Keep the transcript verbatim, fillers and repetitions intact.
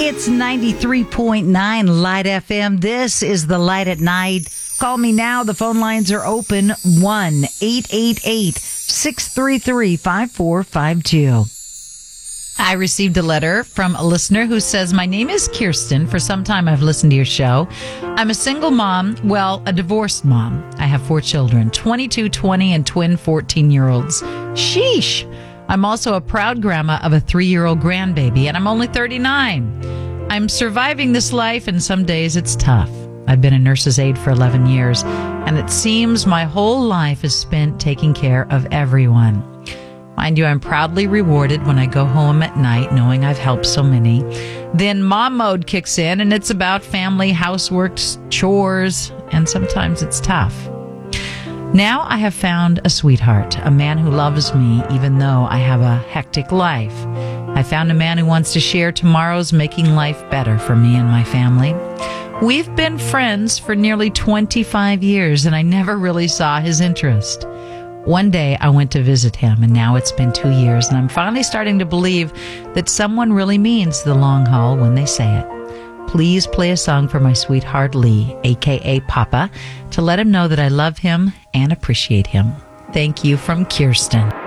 It's ninety-three point nine Light F M. This is the Light at Night. Call me now. The phone lines are open. one eight eight eight, six three three, five four five two. I received a letter from a listener who says, my name is Kirsten. For some time I've listened to your show. I'm a single mom, well, a divorced mom. I have four children, twenty-two, twenty, and twin fourteen-year-olds. Sheesh! I'm also a proud grandma of a three-year-old grandbaby, and I'm only thirty-nine. I'm surviving this life, and some days it's tough. I've been a nurse's aide for eleven years, and it seems my whole life is spent taking care of everyone. Mind you, I'm proudly rewarded when I go home at night knowing I've helped so many. Then mom mode kicks in, and it's about family, housework, chores, and sometimes it's tough. Now I have found a sweetheart, a man who loves me even though I have a hectic life. I found a man who wants to share tomorrow's making life better for me and my family. We've been friends for nearly twenty-five years, and I never really saw his interest. One day I went to visit him, and now it's been two years, and I'm finally starting to believe that someone really means the long haul when they say it. Please play a song for my sweetheart Lee, a k a. Papa, to let him know that I love him and appreciate him. Thank you, from Kirsten.